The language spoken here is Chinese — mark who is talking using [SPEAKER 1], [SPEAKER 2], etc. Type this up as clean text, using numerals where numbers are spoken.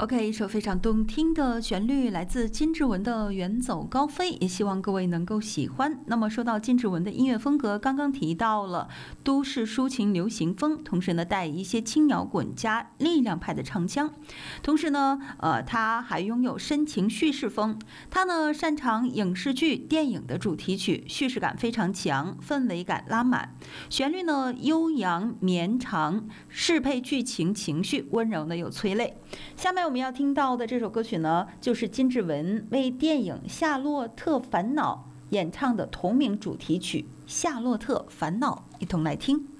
[SPEAKER 1] OK， 一首非常动听的旋律来自金志文的《远走高飞》，也希望各位能够喜欢。那么说到金志文的音乐风格，刚刚提到了都市抒情流行风，同时呢带一些轻摇滚加力量派的唱腔，同时呢他还拥有深情叙事风。他呢擅长影视剧、电影的主题曲，叙事感非常强，氛围感拉满，旋律呢悠扬绵长，适配剧情情绪，温柔呢又催泪。下面我们要听到的这首歌曲呢，就是金志文为电影《夏洛特烦恼》演唱的同名主题曲《夏洛特烦恼》，一同来听。